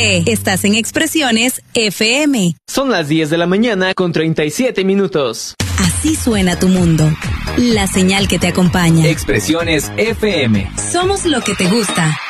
fe. Estás en Expresiones FM. Son las 10 de la mañana con 37 minutos. Así suena tu mundo. La señal que te acompaña. Expresiones FM. Somos lo que te gusta.